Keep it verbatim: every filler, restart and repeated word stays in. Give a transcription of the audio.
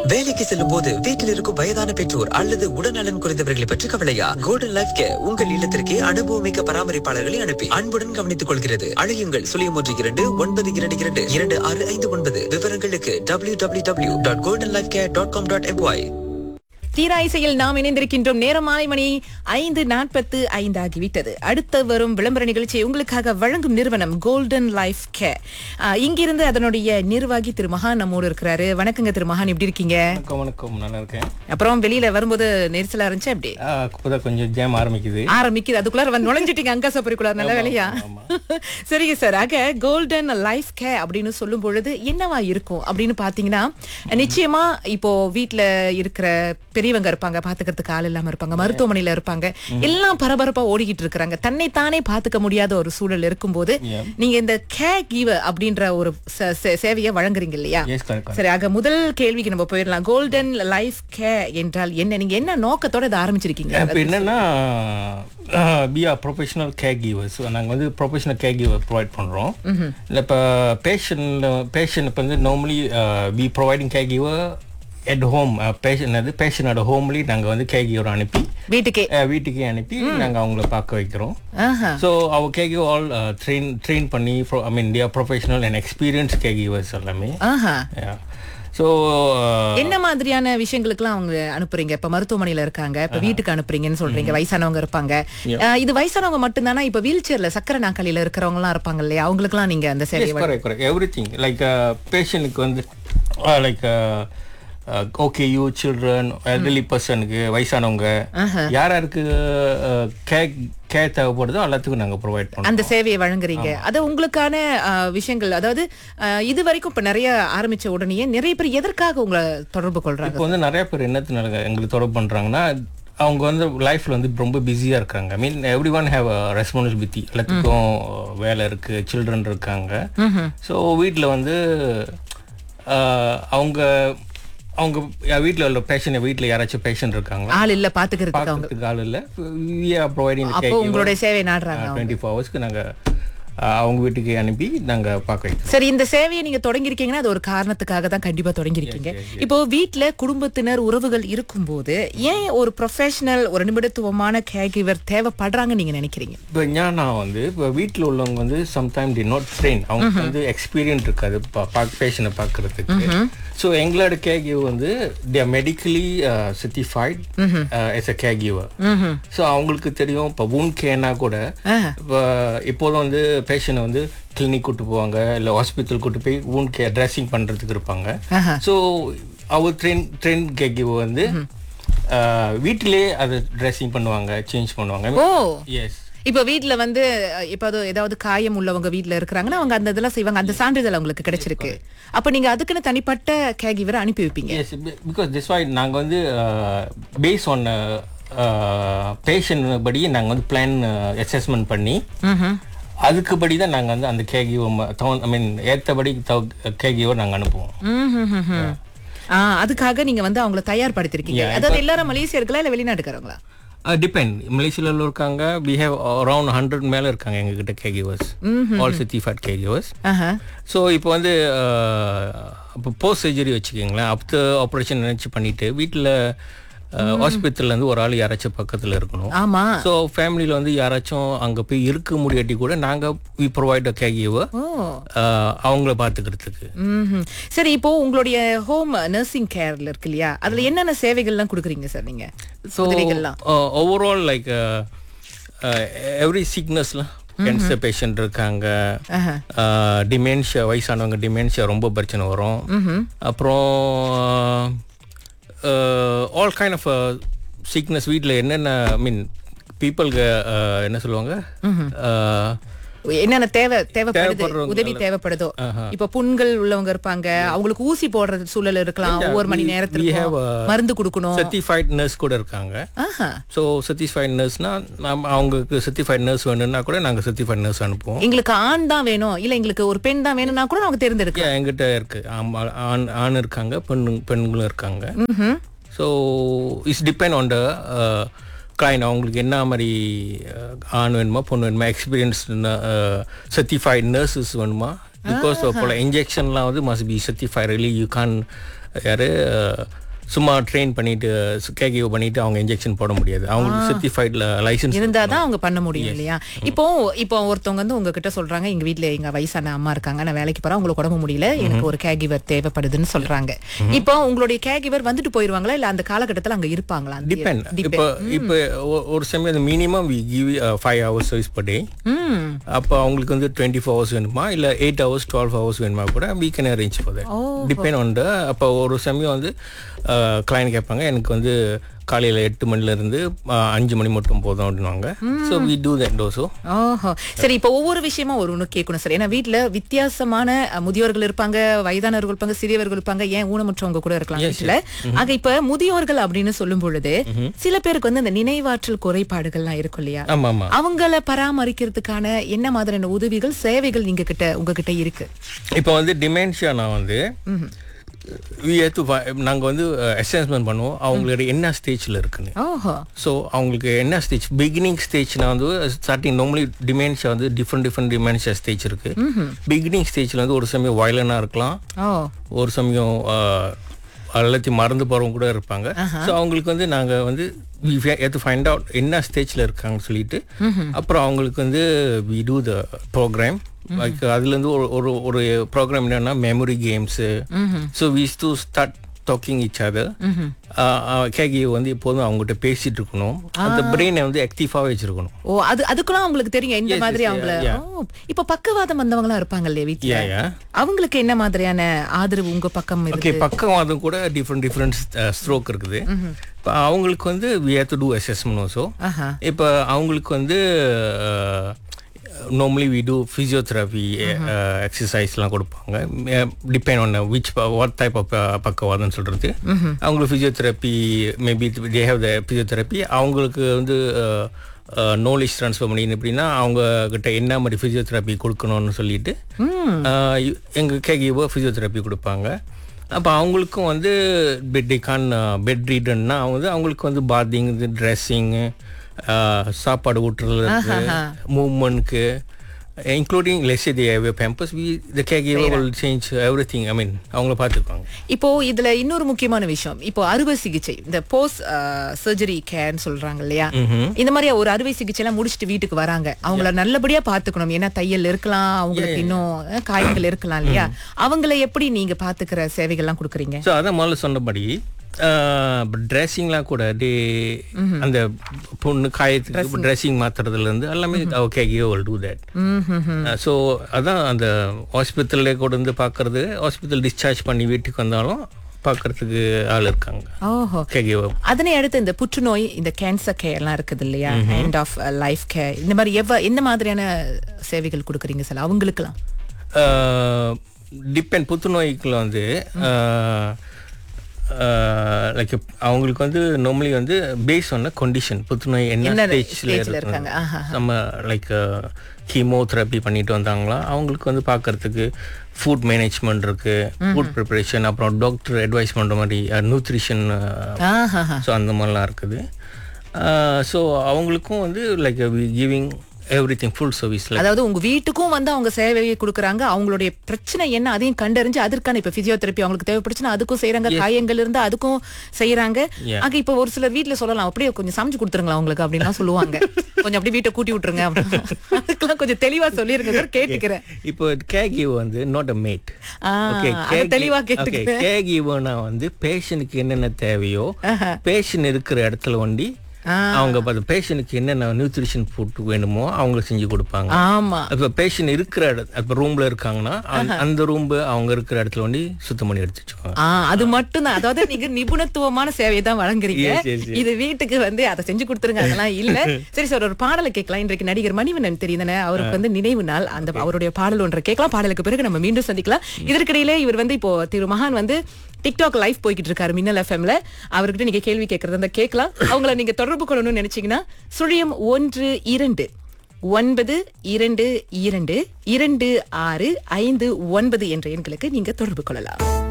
வேலைக்கு செல்லும் போது வீட்டில் இருக்கும் வயதான பெற்றோர் அல்லது உடல்நலன் குறைந்தவர்களை பற்றி கவலையா? கோல்டன் லைஃப் கேர் உங்கள் இல்லத்திற்கே அனுபவமிக்க பராமரிப்பாளர்களை அனுப்பி அன்புடன் கவனித்துக் கொள்கிறது. அழையுங்கள் சுழியம் ஒன்று இரண்டு ஒன்பது இரண்டு இரண்டு இரண்டு ஆறு ஐந்து ஒன்பது. விவரங்களுக்கு W W W dot golden life care dot com dot MY. தீரா இசையில் நாம் இணைந்திருக்கின்றோம். நேரம் மாலை மணி ஐந்து நாற்பத்து ஐந்து ஆகிவிட்டது. அடுத்த வரும் விளம்பர நிகழ்ச்சியை உங்களுக்காக வழங்கும் நிறுவனம் கோல்டன் லைஃப் கேர். இங்கிருந்து அதனுடைய நிர்வாகி திரு மகான் நம்மோடு இருக்கிறாரு. வணக்கங்க திரு மகான், எப்படி இருக்கீங்க? வணக்கம், நல்லா இருக்கேன். அப்புறம் வெளியில வரும்போது நெரிசலா இருந்துச்சு அப்படி கொஞ்சம் ஜாம் ஆரம்பிக்குது ஆரம்பிக்குது அதுக்குள்ளார வந்து நுழைஞ்சிட்டீங்க அங்காசப்பரிக்குள்ளார். நல்ல வேலையா? சரிங்க சார். ஆக கோல்டன் லைஃப் கேர் அப்படின்னு சொல்லும் பொழுது என்னவா இருக்கும் அப்படின்னு பாத்தீங்கன்னா, நிச்சயமா இப்போ வீட்டுல இருக்கிற பெரியவங்க இருப்பாங்க, பாத்துக்கிறதுக்கு ஆள் இல்லாம இருப்பாங்க, மருத்துவமனையில இருப்பாங்க, எல்லாம் பரபரப்பா ஓடிக்கிட்டு இருக்காங்க. தன்னை தானே பாத்துக்க முடியாத ஒரு சூழல் இருக்கும்போது நீங்க இந்த கேர் கிவர் அப்படின்ற ஒரு சேவையை வழங்குறீங்க இல்லையா? சரி, ஆக முதல் கேள்விக்கு நம்ம போயிடலாம். கோல்டன் லைஃப் கேர் என்றால் என்ன? நீங்க என்ன நோக்கத்தோட இதை ஆரம்பிச்சிருக்கீங்க? என்னன்னா, we are professional caregivers. நாங்கள் வந்து ப்ரொஃபஷனல் கேர் கிவர் ப்ரொவைட் பண்ணுறோம். இல்லை இப்போ பேஷண்ட் பேஷண்ட் இப்போ வந்து normally we providing care giver at home. Patient அது பேஷண்டோட ஹோம்லி நாங்கள் வந்து கேர் கிவர் அனுப்பி வீட்டுக்கே வீட்டுக்கே அனுப்பி நாங்கள் அவங்கள பார்க்க வைக்கிறோம். ஸோ அவர் care giver all train train பண்ணி ஐ மீன் they are professional and experienced caregivers எல்லாமே. ஸோ என்ன மாதிரியான விஷயங்களுக்குலாம் அவங்க அனுப்புறீங்க? இப்ப மருத்துவமனையில இருக்காங்க, இப்ப வீட்டுக்கு அனுப்புறீங்கன்னு சொல்றீங்க, வயசானவங்க இருப்பாங்க. இது வயசானவங்க மட்டும்தானா? இப்ப வீல் சேர்ல சக்கர நாற்காலியில இருக்கிறவங்க எல்லாம் இருப்பாங்க இல்லையா? அவங்களுக்கு எல்லாம் நீங்க அந்த சேவை? எவ்ரி திங் லைக் பேஷண்ட்டுக்கு வந்து like okay you children, elderly பர்சனுக்கு, வயசானவங்க, யார் யாருக்கு கேர் கேர் தேவைப்படுதோ எல்லாத்துக்கும் நாங்கள் ப்ரொவைட் பண்ணுறோம். அந்த சேவையை வழங்குறீங்க. அது உங்களுக்கான விஷயங்கள், அதாவது இது வரைக்கும் இப்போ நிறைய ஆரம்பிச்ச உடனே நிறைய பேர் எதற்காக உங்களை தொடர்பு கொள்றாங்க? இப்போ வந்து நிறைய பேர் என்னத்தினால எங்களுக்கு தொடர்பு பண்ணுறாங்கன்னா, அவங்க வந்து லைஃப்பில் வந்து ரொம்ப பிஸியாக இருக்காங்க. ஐ மீன் every one have a responsibility. எல்லாத்துக்கும் வேலை இருக்குது, சில்ட்ரன் இருக்காங்க. ஸோ வீட்டில் வந்து அவங்க அவங்க வீட்டில் உள்ள பேஷண்ட், வீட்டில் யாராச்சும் பேஷண்ட் இருக்காங்க, ஆள் இல்லை பார்த்துக்கிறதுக்கு ஆள் இல்லை, we are providing உங்களுடைய சேவை நாடுறாங்க. டுவெண்ட்டி ஃபோர் ஹவர்ஸ்க்கு நாங்கள் அவங்க வீட்டுக்கு அனுப்பி நாங்க பார்க்க. சரி, இந்த சேவையை நீங்க தொடங்கிருக்கீங்கன்னா அது ஒரு காரணத்துக்காக தான் கண்டிப்பா தொடங்கிருக்கீங்க. இப்போ வீட்டுல குடும்பத்தினர், உறவுகள் இருக்கும்போது ஏன் ஒரு ப்ரொஃபஷனல், ஒரு நிமிடத்துவமான கேர் கிவர் தேவைப்படுறாங்க நீங்க நினைக்கிறீங்க? இப்போ நான் வந்து இப்போ வீட்டில் உள்ளவங்க வந்து சம்டைம் டி நாட் ட்ரெயின், அவங்க வந்து எக்ஸ்பீரியன்ஸ் இருக்காது பேஷண்ட்டை பார்க்கறதுக்கு. ஸோ எங்களோட கேர் கிவர் வந்து they are medically certified S a care giver. So அவங்களுக்கு தெரியும். இப்போ வூண்ட் கேர்னா கூட இப்போ இப்போதும் வந்து பேஷண்ட் வந்து கிளினிக் கூட்டு போவாங்க, இல்லை ஹாஸ்பிட்டல் கூட்டு போய் வூண்ட் கேர் ட்ரெஸ்ஸிங் பண்ணுறதுக்கு இருப்பாங்க. ஸோ அவர் ட்ரெயின் ட்ரெயின் கேர் கிவர் வந்து வீட்டிலே அதை ட்ரெஸ்ஸிங் பண்ணுவாங்க, சேஞ்ச் பண்ணுவாங்க. எஸ். இப்ப வீட்டுல வந்து இப்ப ஏதாவது காயம் உள்ளவங்க வீட்டுல இருக்கிறாங்கன்னா அவங்க அந்த இதெல்லாம் செய்வாங்க. அந்த சான்றிதழ் அவங்களுக்கு கிடைச்சிருக்கு. அப்ப நீங்க அதுக்குன்னு தனிப்பட்ட கேர் கிவரை அனுப்பி வைப்பீங்க? எஸ், பிகாஸ் திஸ் வை நாங்க வந்து பேஸ் ஆன் பேஷண்ட் படி நாங்க வந்து பிளான் அசஸ்மெண்ட் பண்ணி அதுக்குபடி தான் நாங்க வந்து அந்த கேர் கிவர் ஐ மீன் ஏற்றபடி கேர் கிவர் நாங்க அனுப்புவோம். அதுக்காக நீங்க வந்து அவங்களை தயார்படுத்திருக்கீங்க. அதாவது எல்லாரும் மலேசியர்களா இல்ல வெளிநாட்டுக்காரங்களா? டிபெண்ட். மலேசியாவில் இருக்காங்க, we have around ஹண்ட்ரட் மேலே இருக்காங்க எங்ககிட்ட care givers, all certified care givers. So இப்போ வந்து இப்போ போஸ்ட் சர்ஜரி வச்சுக்கிங்களேன், அப்போ ஆப்ரேஷன் நினச்சி பண்ணிட்டு வீட்டில் ஹாஸ்பிட்டல்ல இருந்து ஒரு ஆள் யாராச்சும் பக்கத்துல இருக்கணும். ஆமா. சோ ஃபேமிலில வந்து யாராச்சும் அங்க போய் இருக்க முடியாட்டி கூட நாங்க we provide a caregiver அவங்கள பாத்துக்கிறதுக்கு. சரி, இப்போ உங்களுடைய ஹோம் நர்சிங் கேர்ல இருக்கு இல்லையா, அதுல என்னென்ன சேவைகள்லாம் கொடுக்குறீங்க சார் நீங்க? So overall like every சிக்னஸ்ல cancer patient இருக்காங்க, டிமென்ஷியா, வயசானவங்க டிமென்ஷியா ரொம்ப பிரச்சனை வரும், அப்புறம் ஆல் கைண்ட் ஆஃப் சிக்னஸ் வீட்டில் என்னென்ன ஐ மீன் பீப்புளுக்கு என்ன சொல்லுவாங்க, என்னென்ன தேவை தேவைப்படுது உதவி தேவைப்படுதோ. இப்ப புண்கள் உள்ளவங்க இருப்பாங்க, அவங்களுக்கு ஊசி போடுறது சூழல் இருக்கலாம், ஒவ்வொரு மணி நேரத்துக்கு மருந்து கொடுக்கணும். சர்டிஃபைட் நர்ஸ் கூட இருக்காங்க. சோ சர்டிஃபைட் நர்ஸ்னா அவங்களுக்கு சர்டிஃபைட் நர்ஸ் வேணும்னா கூட நாங்க சர்டிஃபைட் நர்ஸ் அனுப்புவோம். எங்களுக்கு ஆண் தான் வேணும், இல்ல எங்களுக்கு ஒரு பெண் தான் வேணும்னா கூட நாங்க தேர்ந்தெடுக்கலாம். எங்கிட்ட இருக்கு ஆண் ஆண் இருக்காங்க, பெண்ணு பெண்களும் இருக்காங்க. So it's depend on the client, அவங்களுக்கு என்ன மாதிரி ஆண் வேணுமா பொண்ணு வேணுமா, எக்ஸ்பீரியன்ஸ் சர்டிஃபைட் நர்சஸ் வேணுமா, பிகாஸ் போல இன்ஜெக்ஷன்லாம் வந்து must be certified really you can't யாரு சும்மா ட்ரெயின் பண்ணிட்டு கேகிவ் பண்ணிட்டு அவங்க இன்ஜெக்ஷன் போட முடியாது. அவங்களுக்கு சர்டிஃபைட்ல லைசென்ஸ் இருந்தாதான் அவங்க பண்ண முடியும் இல்லையா? இப்போ இப்போ ஒருத்தவங்க வந்து உங்ககிட்ட சொல்றாங்க, எங்க வீட்ல எங்க வயசான அம்மா இருக்காங்க, நான் வேலைக்கு போறேன், உங்களுக்கு உடம்பு முடியல, எனக்கு ஒரு கேகிவர் தேவைப்படுதுன்னு சொல்றாங்க. இப்போ உங்களுடைய கேகிவர் வந்துட்டு போயிருவாங்களா இல்ல அந்த காலகட்டத்துல அங்க இருப்பாங்களா? டிபெண்ட். இப்போ இப்போ ஒரு சமயம் minimum we give five hours service per day. அப்போ அவங்களுக்கு வந்து டுவெண்ட்டி ஃபோர் ஹவர்ஸ் வேணுமா இல்ல எயிட் ஹவர்ஸ் டுவெல் ஹவர்ஸ் வேணுமா கூட we can arrange for that. Depend on the அப்போ ஒரு சமயம் வந்து கிளைண்ட் கேட்பாங்க, எனக்கு வந்து காலையில் எட்டு மணிலேருந்து அஞ்சு மணி மட்டும் போதும் அப்படின்வாங்க. So we do that also. ஓஹோ, சரி. இப்போ ஒவ்வொரு விஷயமா ஒரு ஒன்று கேட்கணும் சார். ஏன்னா வீட்டில் வித்தியாசமான முதியோர்கள் இருப்பாங்க, வயதானவர்கள் இருப்பாங்க, சிறியவர்கள் இருப்பாங்க, ஏன் ஊனமுற்றவங்க கூட இருக்கலாம் வீட்டில். ஆக இப்போ முதியோர்கள் அப்படின்னு சொல்லும் பொழுது சில பேருக்கு வந்து இந்த நினைவாற்றல் குறைபாடுகள்லாம் இருக்கும் இல்லையா? அவங்கள பராமரிக்கிறதுக்கான என்ன மாதிரியான உதவிகள் சேவைகள் நீங்க கிட்ட உங்ககிட்ட இருக்கு? இப்போ வந்து டிமென்ஷியானா வந்து நாங்கள் வந்து அசஸ்மெண்ட் பண்ணுவோம் அவங்களோட என்ன ஸ்டேஜில் இருக்குன்னு. ஸோ அவங்களுக்கு என்ன ஸ்டேஜ், பிகினிங் ஸ்டேஜ்னா வந்து ஸ்டார்டிங் நார்மலி டிமென்ஷியா வந்து டிஃப்ரெண்ட் டிஃப்ரெண்ட் டிமென்ஷியா ஸ்டேஜ் இருக்கு. பிகினிங் ஸ்டேஜில் வந்து ஒரு சமயம் வயலனாக இருக்கலாம், ஒரு சமயம் எல்லாத்தையும் மறந்து போகிறவங்க கூட இருப்பாங்க. ஸோ அவங்களுக்கு வந்து நாங்கள் வந்து we have to find out என்ன ஸ்டேஜில் இருக்காங்கன்னு சொல்லிட்டு அப்புறம் அவங்களுக்கு வந்து we do the program. Like அதுலேருந்து ஒரு ஒரு ஒரு ப்ரோக்ராம் என்னன்னா memory games. So we used to start talking each other. கேகி வந்து எப்போதும் அவங்ககிட்ட பேசிட்டு இருக்கணும், அந்த பிரெயினை வந்து ஆக்டிவாக வச்சிருக்கணும். ஓ, அது அதுக்கெல்லாம் அவங்களுக்கு தெரியும் இந்த மாதிரி அவங்கள. இப்போ பக்கவாதம் வந்தவங்களா இருப்பாங்க இல்லையா வீட்டில், அவங்களுக்கு என்ன மாதிரியான ஆதரவு உங்க பக்கம் இருக்கு? பக்கவாதம் கூட டிஃப்ரெண்ட் டிஃப்ரெண்ட் ஸ்ட்ரோக் இருக்குது. இப்போ அவங்களுக்கு வந்து we have to do assessment also. இப்போ அவங்களுக்கு வந்து normally we do physiotherapy uh, exercise லாம் கொடுப்பாங்க. Depend on which what type of பக்கவாதம்னு சொல்றது. அவங்களுக்கு physiotherapy maybe they have the physiotherapy. அவங்களுக்கு வந்து நாலேஜ் ட்ரான்ஸ்ஃபர் பண்ணி எப்படின்னா அவங்க கிட்ட என்ன மாதிரி ஃபிசியோதெரப்பி கொடுக்கணும்னு சொல்லிட்டு எங்கள் கேகிவோ ஃபிசியோதெரப்பி கொடுப்பாங்க. அப்போ அவங்களுக்கும் வந்து பெட் கான் பெட் ரீடன்னா வந்து அவங்களுக்கு வந்து பாத்திங், ட்ரெஸ்ஸிங்கு, சாப்பாடு ஊட்டுறது, மூவ்மெண்ட்க்கு including let's say they have a pampers, we the caregiver will change everything. I mean அவங்கள பார்த்துப்பாங்க. இப்போ இதுல இன்னொரு முக்கியமான விஷயம், இப்போ அறுவை சிகிச்சை இந்த போஸ்ட் சர்ஜரி கேர்னு சொல்றாங்க இல்லையா? இந்த மாதிரி ஒரு அறுவை சிகிச்சை எல்லாம் முடிச்சுட்டு வீட்டுக்கு வராங்க, அவங்கள நல்லபடியா பார்த்துக்கணும். ஏன்னா தையல் இருக்கலாம், அவங்களுக்கு இன்னும் காயங்கள் இருக்கலாம் இல்லையா? அவங்கள எப்படி நீங்க பாத்துக்கிற சேவைகள்லாம் கொடுக்குறீங்க? ஸோ அதான் முதல்ல சொன்னபடி ட்ரெஸ்ஸிங்லாம் கூட டே அந்த பொண்ணு காயத்துக்கு ட்ரெஸ்ஸிங் மாத்துறதுலேருந்து எல்லாமே கேகியோ வில் டூ தட். ஸோ அதான் அந்த ஹாஸ்பிட்டல்லே கொண்டு வந்து பார்க்கறது, ஹாஸ்பிட்டல் டிஸ்சார்ஜ் பண்ணி வீட்டுக்கு வந்தாலும் பார்க்கறதுக்கு ஆள் இருக்காங்க. ஓஹோ, அதனை அடுத்து இந்த புற்றுநோய், இந்த கேன்சர் கேர் எல்லாம் இருக்குது இல்லையா, எண்ட் ஆஃப் லைஃப் கேர், இந்த மாதிரி எவ்வ என்ன மாதிரியான சேவைகள் கொடுக்குறீங்க சார் அவங்களுக்குலாம்? டிபெண்ட். புற்றுநோய்க்குள்ள வந்து லைக் அவங்களுக்கு வந்து நார்மலி வந்து பேஸ் ஆன கண்டிஷன், புற்றுநோய் என்ன ஸ்டேஜில் இருக்காங்க, நம்ம லைக் கீமோதெரப்பி பண்ணிட்டு வந்தாங்களா, அவங்களுக்கு வந்து பார்க்கறதுக்கு ஃபுட் மேனேஜ்மெண்ட் இருக்கு, ஃபுட் ப்ரிப்பரேஷன், அப்புறம் டாக்டர் அட்வைஸ் பண்ணுற மாதிரி நியூட்ரிஷன், ஸோ அந்த மாதிரிலாம் இருக்குது. ஸோ அவங்களுக்கும் வந்து like giving everything full service. அதாவது உங்க வீட்டுக்கும் வந்து அவங்க சேவையை கொடுக்கறாங்க, அவங்களுடைய பிரச்சனை என்ன அதையும் கண்டறிஞ்சு அதற்கான இப்ப பிசியோதெரபி அவங்களுக்கு தேவைப்படுச்சுன்னா அதுக்கும் செய்யறாங்க, காயங்கள் இருந்தா அதுக்கும் செய்யறாங்க. ஆக இப்ப ஒரு சிலர் வீட்டுல சொல்லலாம், அப்படியே கொஞ்சம் சமைச்சு கொடுத்துருங்களா அவங்களுக்கு அப்படின்னு சொல்லுவாங்க, கொஞ்சம் அப்படியே வீட்டை கூட்டி விட்டுருங்க அதுக்கெல்லாம் கொஞ்சம் தெளிவா சொல்லிருங்க சார், கேட்டுக்கிறேன். இப்போ கேகிவர் வந்து நாட் அ மேட். ஓகே, தெளிவா கேட்டுக்கிறேன். கேகிவர்னா வந்து பேஷண்ட்க்கு என்னென்ன தேவையோ, பேஷண்ட் இருக்கிற இடத்துல வண்டி அவங்க பேஷண்ட்க்கு என்னென்ன நியூட்ரிஷன் ஃபுட் வேணுமோ அவங்க செஞ்சு கொடுப்பாங்க. ஆமா, இப்ப பேஷண்ட் இருக்கிற இடத்துல ரூம்ல இருக்காங்கன்னா அந்த ரூம் அவங்க இருக்கிற இடத்துல வந்து சுத்தம் பண்ணி எடுத்து வச்சுக்கோங்க. அது மட்டும் தான். அதாவது நீங்க நிபுணத்துவமான சேவையை தான் வழங்குறீங்க, இது வீட்டுக்கு வந்து அதை செஞ்சு கொடுத்துருங்க அதெல்லாம் இல்ல. சரி சார், ஒரு பாடலை கேட்கலாம். இன்றைக்கு நடிகர் மணிவண்ணன் தெரியுதானே, அவருக்கு வந்து நினைவு நாள், அந்த அவருடைய பாடல் ஒன்றை கேட்கலாம். பாடலுக்கு பிறகு நம்ம மீண்டும் சந்திக்கலாம். இதற்கிடையில இவர் வந்து இப்போ திரு மகான் வந்து டிக்டாக் லைவ் போய்கிட்டு இருக்காரு மின்னல் எஃப்எம்ல. அவர்கிட்ட நீங்க கேள்வி கேட்கறத கேட்கலாம். அவங்கள நீங்க தொடர்பு கொள்ளணும்னு நினைச்சீங்கன்னா சுழியம் ஒன்று இரண்டு ஒன்பது இரண்டு இரண்டு இரண்டு ஆறு ஐந்து ஒன்பது என்ற எண்களுக்கு நீங்க தொடர்பு கொள்ளலாம்.